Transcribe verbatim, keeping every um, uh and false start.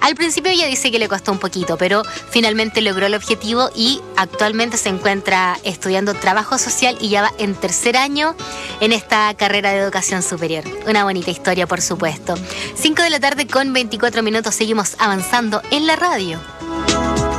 Al principio ella dice que le costó un poquito, pero finalmente logró el objetivo y actualmente se encuentra estudiando trabajo social y ya va en tercer año en esta carrera de educación superior. Una bonita historia, por supuesto. cinco de la tarde con veinticuatro minutos, seguimos avanzando en la radio.